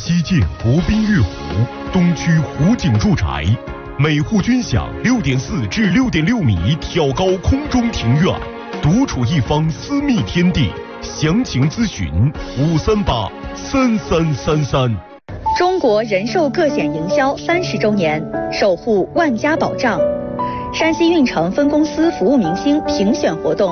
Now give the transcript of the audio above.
西建国宾悦湖东区湖景住宅，每户均享6.4至6.6米挑高空中庭院，独处一方私密天地。详情咨询5383333。 中国人寿个险营销30周年，守护万家保障。山西运城分公司服务明星评选活动